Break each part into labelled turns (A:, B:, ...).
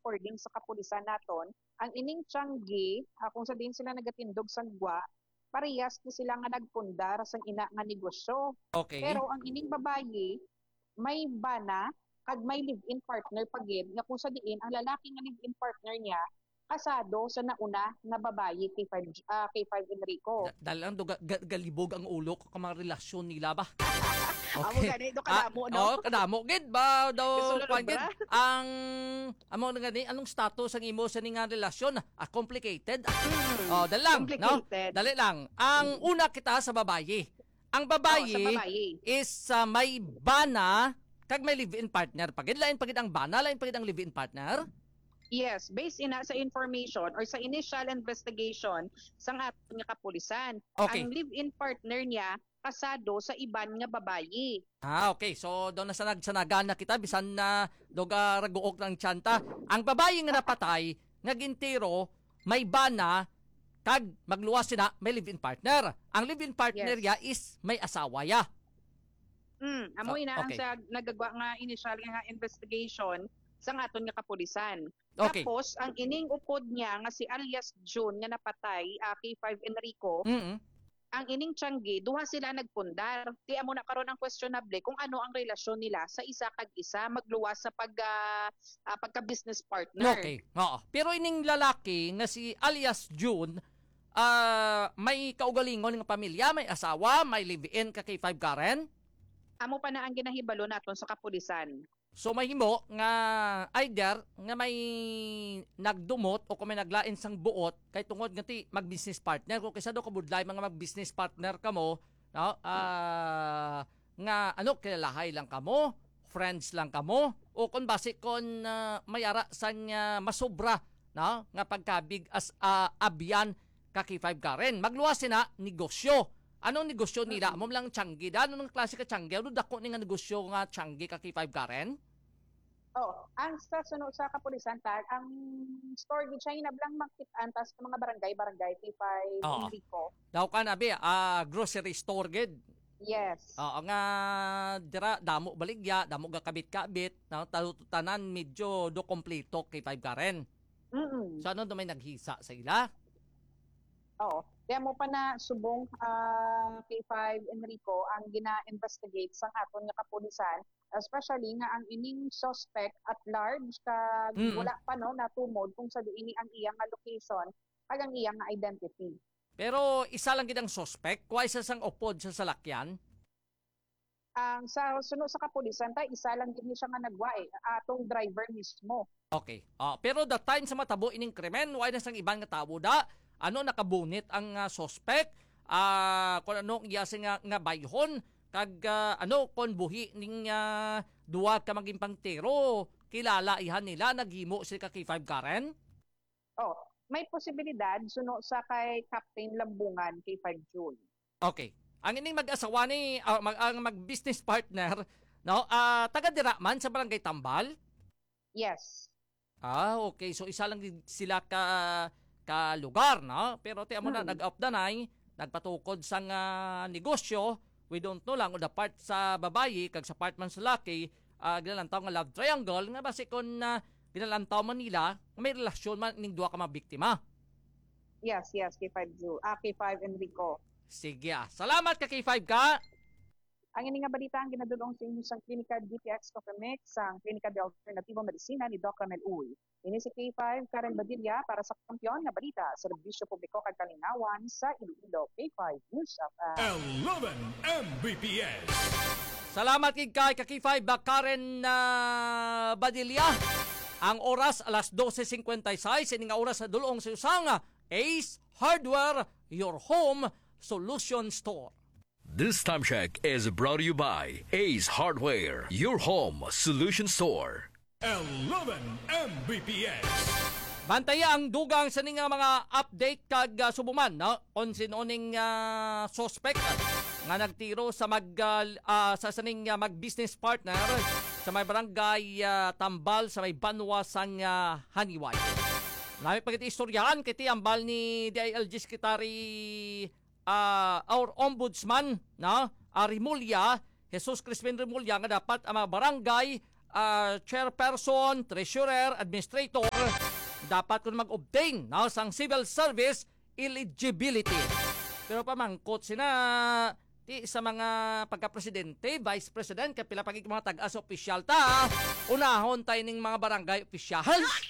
A: according sa kapulisan naton, ang ining Tiangge, kung sa din sila nagatindog sa gwa, parehas na sila nga nagpundar sa ina nga negosyo.
B: Okay.
A: Pero ang ining babayi, may bana, kag may live-in partner pagid, nga kung sa diin, ang lalaki nga live-in partner niya, kasado sa nauna na babayi kay 5 Enrico.
B: Dahil lang galibog ang ulo ko ka mga relasyon nila ba?
A: Amo gani do kadamo no.
B: Kadamo gid ba daw
A: Gusto
B: kwan
A: gid
B: gid ang amo gani anong status ang imo sa nga relasyon? Complicated. Dali lang, no? Dali lang. Ang una kita sa babayi. Ang babayi is may bana kag may live-in partner. Pagid lain pagid ang bana, lain pagid ang live-in partner.
A: Yes, based ina sa information or sa initial investigation sa aton nga kapulisan.
B: Okay.
A: Ang live-in partner niya kasado sa iban nga babayi.
B: Okay. So, doon na sanagana kita, bisan na doga raguok ng tsanta. Ang babae nga napatay, nga gintiro, may bana, kag magluwas sina, may live-in partner. Ang live-in partner ya is may asawa ya.
A: Amoy na ang
B: Okay.
A: sa nagagwa nga initial nga investigation sa aton nga kapulisan.
B: Okay.
A: Tapos, ang ining upod niya nga si alias June nga napatay, kay 5 Enrico, ang ining Tiangge, duha sila nagpundar. Di amo na karon ang questionable kung ano ang relasyon nila sa isa kag isa magluwas sa pagka-business partner.
B: Okay. Oo. Pero ining lalaki nga si alias June, may kaugalingon ng pamilya, may asawa, may live-in ka kay 5 Karen.
A: Amo pa na ang ginahibalo naton sa kapulisan.
B: So mahimo nga either nga may nagdumot o kung may naglain sang buot kay tungod nga ti mag-business partner kung kaysa do kabudlay mga mag-business partner kamo, no? Nga kilalahay lang kamo, friends lang kamo o kung base kon mayara sa masobra, no? Nga pagkabig as abyan ka kay 5 Karen. Magluwas sina negosyo. Anong negosyo nila? Mo lang Tiangge. Anong klase ka Tiangge? Ano dako ni nga negosyo nga Tiangge ka kay 5 Karen?
A: Ang sa sunod sa kapulisan tag, ang store di siya inablang makitaan tas sa mga barangay kay 5 Enrico.
B: Daw ka na be, grocery store gid.
A: Yes.
B: Nga dira damo baligya, damo ga kabit-kabit, no? Tanan medyo do kompleto kay 5 Karen. So ano do may naghisa sa ila?
A: Kaya mo pa na subong kay 5 Enrico ang gina-investigate sa aton nga kapulisan, especially nga ang ining suspect at large kag wala pa no natumod kung sa diini ang iyang nga location kag ang iyang nga identity.
B: Pero isa lang gid ang suspect, kuha isa sang upod sa salakyan.
A: Ang sa sunod sa kapulisan tay isa lang gid ni siya nga nagwa atong driver mismo.
B: Okay. Pero the time sa matabo ining krimen, why na sang ibang nga tawo da? Nakabunit ang suspect, kung ano iyasi nga bayhon, kag kon buhi ning duwa ka maging pangtero, kilala ihan nila, naghimo sila kay 5 Karen?
A: May posibilidad suno sa kay Captain Lambungan kay 5 June.
B: Okay. Ang ining mag-asawa ni, ang mag-business partner, no, taga dira man sa Barangay Tambal?
A: Yes.
B: Okay. So isa lang sila ka lugar, no? Pero ti amo na nag-up danay, nagpatukod sang negosyo, we don't know lang o the part sa babayi kag sa part man sa laki, ginalantaw nga love triangle nga base kon ginalantaw man nila may relasyon man ning duha ka mga biktima.
A: Yes, kay 5 June, kay 5 Enrico.
B: Sige. Salamat ka kay 5 ka.
A: Ang ini nga balita ang ginadulong sa inyo sa Klinika DPX Cocamex sa Klinika de Alternativo Medicina ni Doc Ramel Uy. Ini si K5 Karen Badilla para sa Kampiyon nga balita, serbisyo publiko kag kalinawan sa Iloilo. K5 News of
C: 11 Mbps.
B: Salamat kay K5 Karen Badilla. Ang oras alas 12:56 ini nga oras sa dulong sa usang Ace Hardware, your home solution store.
C: This time check is brought to you by Ace Hardware, your home solution store. 11 Mbps.
B: Bantaya ang dugang sa nga mga update kag subuman, no? On sinoning suspect nga nagtiro sa sa saning mag-business partner sa may barangay Tambal sa may Banwa sang Haniway. Nami pagiti-istoryahan kiti ambal ni DILG Secretary our ombudsman, no? Rimulya, Jesus Crispin Rimulya nga dapat ang mga barangay chairperson, treasurer, administrator, dapat ko mag-obtain sang civil service eligibility. Pero pamangkot sina sa mga pagka-presidente, vice president, kapila pagig mga tag-as opisyal ta, unahon tayo ng mga barangay opisyal.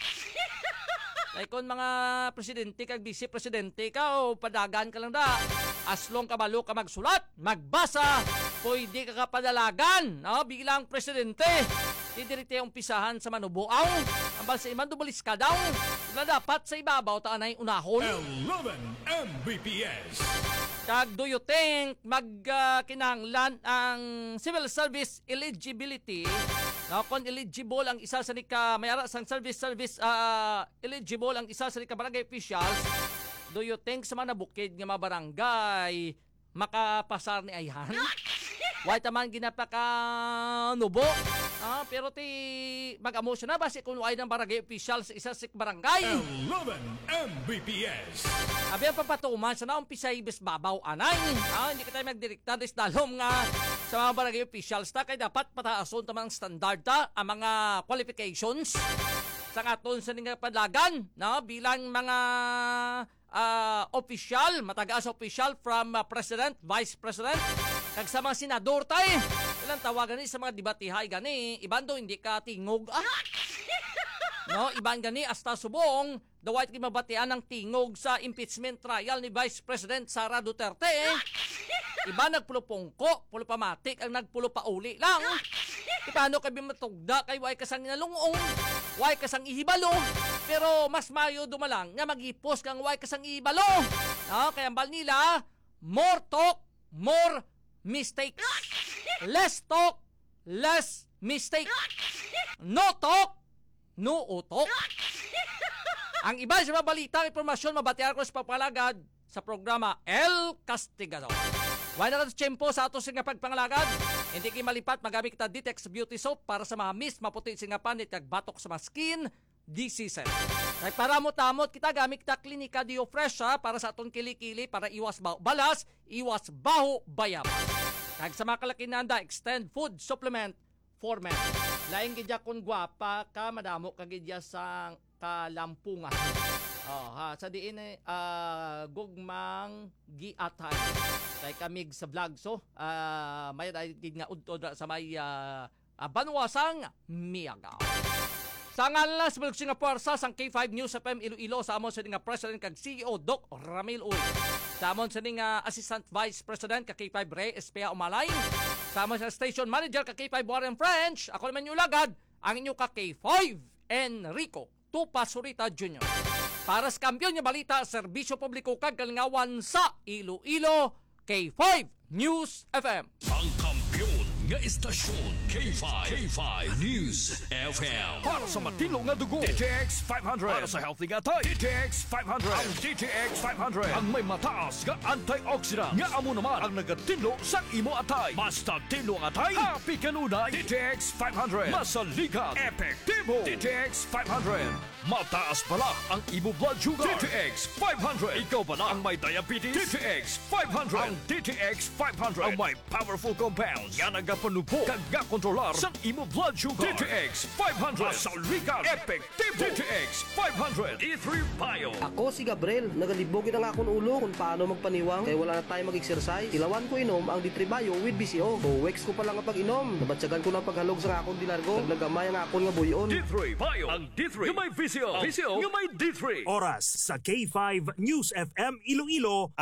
B: Like kung mga presidente kag vice presidente ka o padagan ka lang da, as long kabalo ka magsulat, magbasa, pwede ka kapadalagan, bilang presidente. Didirite yung pisahan sa manubuaw, ambal sa iman dubulis ka daw, na dapat sa ibabaw taanay unahon.
C: 11 Mbps.
B: Kag do you think kinahanglan ang civil service eligibility? Kung eligible ang isa sa nika mayara sang service eligible ang isa sa nika barangay officials, do you think sa mga nabukid nga mga barangay makapasar ni ayhan? Why taman ginapakanubo? Pero ti mag-amo siya na basi kung why ng barangay official sa isa sa barangay.
C: 11 Mbps.
B: Abi ang papatuman sa naong pisay bis babaw anay. Hindi ka tayo magdirekta des dalom nga sa mga barangay officials ta kay dapat pataason ta ang standard ta ang mga qualifications sa aton sa nga padlagan bilang mga official, matagas official from president, vice president, kag sa mga senador tay. Ilang tawagan ni sa mga debatihay gani, ibando hindi ka tingog. Iban gani hasta subong, dawait kay mabatian ng tingog sa impeachment trial ni Vice President Sara Duterte. Iba nagpulupongko, pulupamatik ang nagpulupauli lang. Paano kami matugda kay way kasang inalungong, way kasang ihibalo, pero mas mayo dumalang nga magipos kang way kasang ihibalo. Kaya ang bal nila, more talk, more mistakes. Less talk, less mistake. No talk, no utok. Ang iba sa mga balita, impormasyon, mabatian ko sa papalagad sa programa El Castigado. Why na ito tiyempo sa ato nga pagpangalagad? Hindi kayo malipat, magamit kita Ditex Beauty Soap para sa mga mist, maputi singapan, at batok sa mga skin diseases. Ay para mo tamot, kita gamit kita Klinika Dio Fresh para sa atong kilikili para iwas balas, iwas baho bayab. Kag sa mga kalakinanda, extend food supplement for men. Laing gidya kung gwapa ka, madamo kagidya sa kalampungan. Sa diin gugmang giatay. Kay kamig sa vlog may dahil nga udto sa may banwasang Miagaw. Sa ngalan sa Bulog Singapore sa K5 News FM Iloilo sa amon sa nga President kag CEO Doc Ramil Uy. Sa amon sa nga Assistant Vice President kag K5 Ray Espea Umalay. Sa amon sa Station Manager kag K5 Warren French. Ako naman yung lagad ang inyo kag K5 Enrico Tupa Surita Jr. Para sa kampiyon nga balita, serbisyo publiko kag kalingawan sa Iloilo, K5 News FM.
C: Ang kampiyon nga istasyon, K5 News FM. Para sa matino nga dugo, DTX 500. Para sa healthy nga tay, DTX 500. Ang DTX 500 ang may mataas nga antioxidant nga amo naman ang nagatinlo sa imo atay. Basta tinlo nga atay, happy kanunay. DTX 500 masaligat, epektibo. DTX 500 mataas pala ang imo blood sugar. DTX 500. Ikaw pala ang may diabetes. DTX 500. Ang DTX 500 ang may powerful compounds nga nagapanupo kag kontrolar sa imo blood sugar. DTX 500. Masaligan, epektibo. DTX 500. E3 Bio.
D: Ako si Gabriel, nagalibogin ang akong ulo kung paano magpaniwang kaya wala na tayo mag-exercise. Ilawan ko inom ang D3 Bio with BCO. Weeks ko pa lang ang pag-inom. Nabatsagan ko ng paghalog sa akong dilargo. Naglagamay ang akong nga buyon.
C: D3 Bio. Ang D3 yung may VCO. VCO yung may D3.
E: Oras sa K5 News FM Iloilo,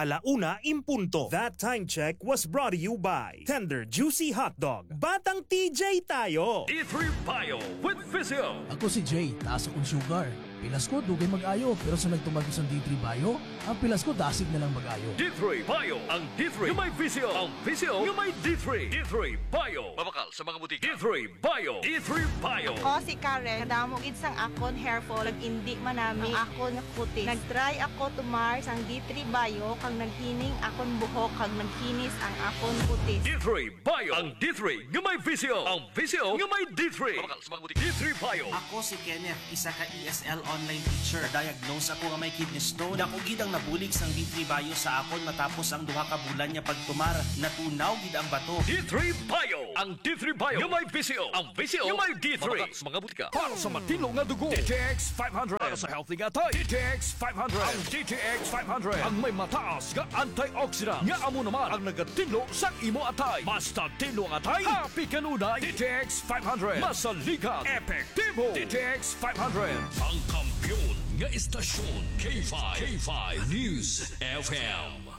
E: 1:00 That time check was brought to you by Tender Juicy Hot Dog. Batang TJ tayo.
C: D3 Bio with VCO.
F: Ako si Jay, taas akong sugar. Pilas ko, dugay mag-ayo. Pero sa nagtumagos ng D3 Bio, ang pilas ko dasig na lang mag-ayo.
C: D3 Bio. Ang D3 yung may VCO. Ang VCO yung may D3. D3 Bio. Mabakal sa mga butika. D3 Bio. D3 Bio.
G: Ako si Karen, kadamog sang akon hair fall, indi manami ang akon nga kutis. Nagtry ako tumar sang D3 Bio, kang naghining akon buhok, kang nagkinis ang akon kutis.
C: D3 Bio. Ang D3 yung may VCO. Ang VCO yung may D3. Mabakal sa mga butika. D3 Bio.
H: Ako si Kenneth, isa ka ESL online teacher. Diagnose ako nga may kidney stone. Dako gid ang nabulig sang D3 Bio sa akon matapos ang duha ka bulan niya pagtumar. Natunaw gid ang bato.
C: D3 Bio. Ang D3 Bio yung may VCO. Ang VCO yung may D3. Mga butika. Para sa matino nga dugo. DTX 500. Para sa healthy nga tayo. DTX 500. Ang DTX 500. Ang may mataas nga antioxidant. Nga amo naman ang nagatilo sa imo atay. Basta tilo ang atay. Happy kanunay. DTX 500. Masaligat. Epektibo. DTX 500. Ang kampiyon nga istasyon K5 News FM.